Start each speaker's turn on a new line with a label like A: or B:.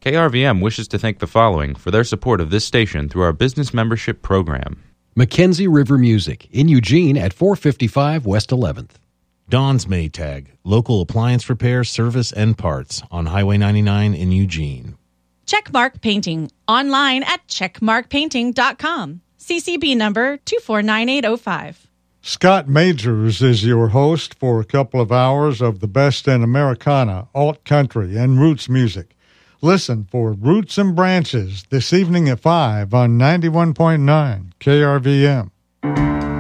A: KRVM wishes to thank the following for their support of this station through our business membership program.
B: Mackenzie River Music in Eugene at 455 West 11th.
C: Don's Maytag, local appliance repair, service, and parts on Highway 99 in Eugene.
D: Checkmark Painting, online at checkmarkpainting.com. CCB number 249805.
E: Scott Majors is your host for a couple of hours of the best in Americana, alt country, and roots music. Listen for Roots and Branches this evening at 5 on 91.9 KRVM.